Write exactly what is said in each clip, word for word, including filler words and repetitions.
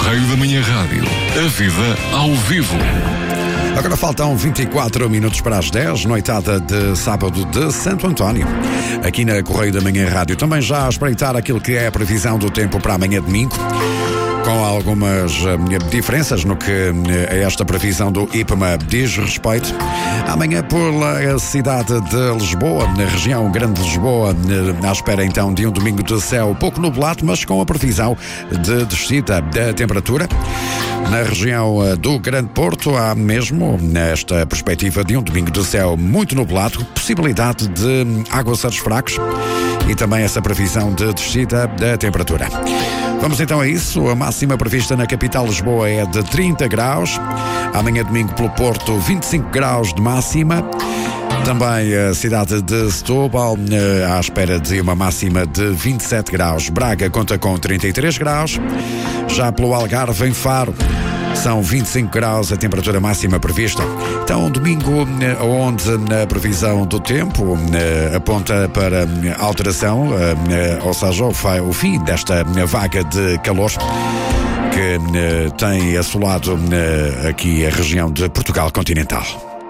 Correio da Manhã Rádio. A vida ao vivo. Agora faltam vinte e quatro minutos para as dez, noitada de sábado de Santo António. Aqui na Correio da Manhã Rádio. Também já a espreitar aquilo que é a previsão do tempo para amanhã domingo, com algumas uh, diferenças no que uh, esta previsão do IPMA diz respeito. Amanhã pela cidade de Lisboa, na região Grande de Lisboa, uh, à espera então de um domingo de céu pouco nublado, mas com a previsão de descida da temperatura. Na região uh, do Grande Porto há mesmo nesta perspectiva de um domingo de céu muito nublado, possibilidade de aguaceiros fracos e também essa previsão de descida da temperatura. Vamos então a isso. A máxima prevista na capital Lisboa é de trinta graus. Amanhã domingo pelo Porto, vinte e cinco graus de máxima. Também a cidade de Setúbal, à espera de uma máxima de vinte e sete graus. Braga conta com trinta e três graus. Já pelo Algarve, em Faro, são vinte e cinco graus a temperatura máxima prevista. Então, um domingo onde a previsão do tempo aponta para alteração, ou seja, o fim desta vaga de calor que tem assolado aqui a região de Portugal continental.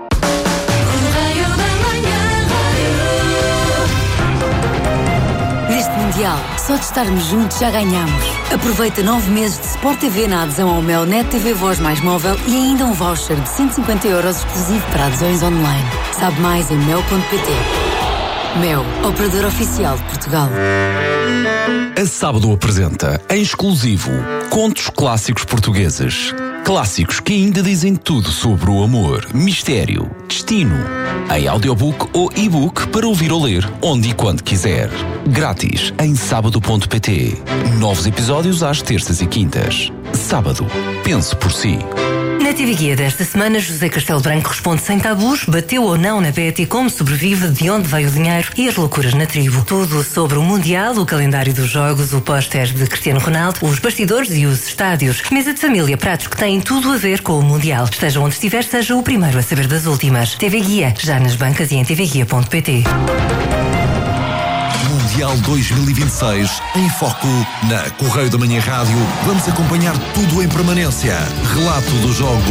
Mundial. Só de estarmos juntos já ganhamos. Aproveita nove meses de Sport T V na adesão ao Mel Net T V Voz mais móvel e ainda um voucher de cento e cinquenta euros exclusivo para adesões online. Sabe mais em mel ponto pt. Mel, operador oficial de Portugal. A Sábado apresenta, em exclusivo, contos clássicos portugueses. Clássicos que ainda dizem tudo sobre o amor, mistério, destino. Em audiobook ou e-book para ouvir ou ler, onde e quando quiser. Grátis em sábado ponto pt. Novos episódios às terças e quintas. Sábado, pense por si. Na T V Guia desta semana, José Castelo Branco responde sem tabus, bateu ou não na Betty, como sobrevive, de onde veio o dinheiro e as loucuras na tribo. Tudo sobre o Mundial, o calendário dos jogos, o póster de Cristiano Ronaldo, os bastidores e os estádios. Mesa de família, pratos que têm tudo a ver com o Mundial. Esteja onde estiver, seja o primeiro a saber das últimas. T V Guia, já nas bancas e em tv guia ponto pt. Mundial dois mil e vinte e seis em foco na Correio da Manhã Rádio. Vamos acompanhar tudo em permanência. Relato do jogo